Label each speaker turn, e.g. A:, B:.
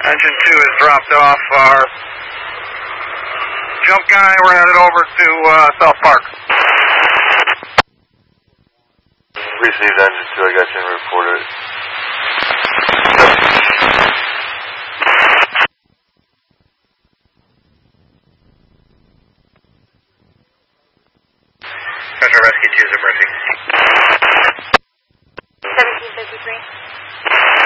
A: Engine 2 has dropped off our jump guy. We're headed over to South Park.
B: Received engine 2, I got you and reported it.
A: Special Rescue 2 is emerging.